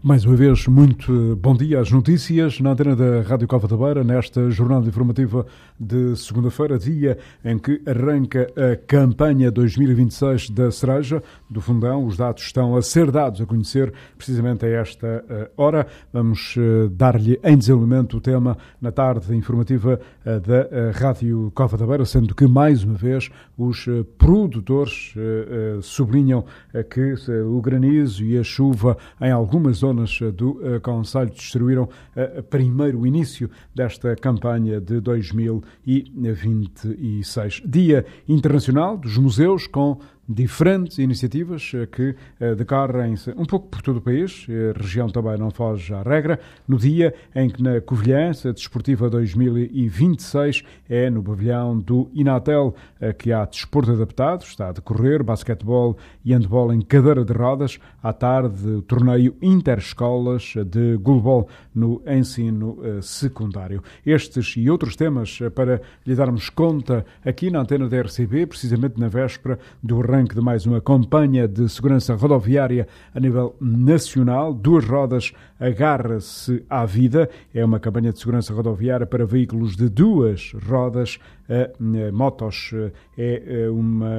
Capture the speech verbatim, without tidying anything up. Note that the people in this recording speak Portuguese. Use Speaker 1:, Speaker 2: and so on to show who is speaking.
Speaker 1: Mais uma vez, muito bom dia. As notícias na antena da Rádio Cova da Beira, nesta jornada informativa de segunda-feira, dia em que arranca a campanha dois mil e vinte e seis da cereja do Fundão. Os dados estão a ser dados a conhecer precisamente a esta hora. Vamos dar-lhe em desenvolvimento o tema na tarde informativa da Rádio Cova da Beira, sendo que, mais uma vez, os produtores sublinham que o granizo e a chuva em algumas zonas do uh, Conselho distribuíram uh, primeiro o início desta campanha de dois mil e vinte e seis. Dia Internacional dos Museus, com diferentes iniciativas que decorrem um pouco por todo o país. A região também não foge à regra. No dia em que na Covilhã, a Desportiva dois mil e vinte e seis, é no pavilhão do Inatel que há desporto adaptado. Está a decorrer basquetebol e handball em cadeira de rodas. À tarde, o torneio Interescolas de goalball no ensino secundário. Estes e outros temas para lhe darmos conta aqui na antena da R C B, precisamente na véspera do arranque de mais uma campanha de segurança rodoviária a nível nacional. Duas rodas, agarra-se à vida. É uma campanha de segurança rodoviária para veículos de duas rodas. A, a, motos é uma